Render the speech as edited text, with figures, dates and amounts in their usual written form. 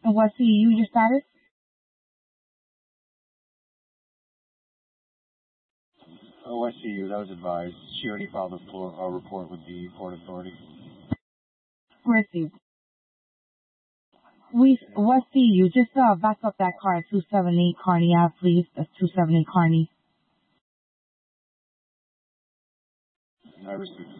And what's your status? OSCU, that was advised. She already filed a report with the Port Authority. Received. What's just back up that car at 278 Kearney Ave, please. That's 278 Kearney. I received.